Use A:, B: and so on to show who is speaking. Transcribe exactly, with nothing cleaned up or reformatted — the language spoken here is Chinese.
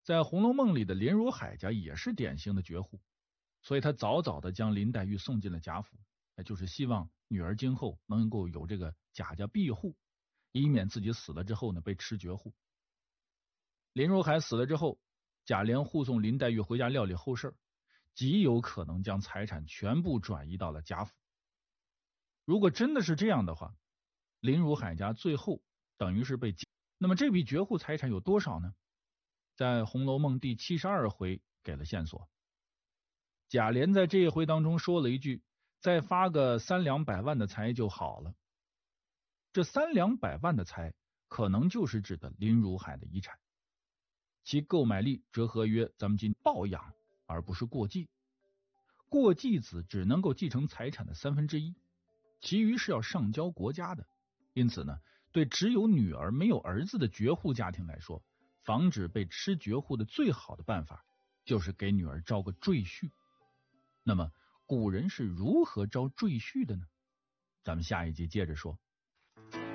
A: 在《红楼梦》里的林如海家也是典型的绝户，所以他早早的将林黛玉送进了贾府，就是希望女儿今后能够有这个贾家庇护，以免自己死了之后呢被吃绝户。林如海死了之后，贾琏护送林黛玉回家料理后事，极有可能将财产全部转移到了贾府。如果真的是这样的话，林如海家最后等于是被，那么这笔绝户财产有多少呢？在《红楼梦》第七十二回给了线索。贾琏在这一回当中说了一句，再发个三两百万的财就好了。这三两百万的财可能就是指的林如海的遗产，其购买力折合约咱们今抱养，而不是过继。过继子只能够继承财产的三分之一，其余是要上交国家的。因此呢，对只有女儿没有儿子的绝户家庭来说，防止被吃绝户的最好的办法就是给女儿招个赘婿。那么古人是如何招赘婿的呢？咱们下一集接着说。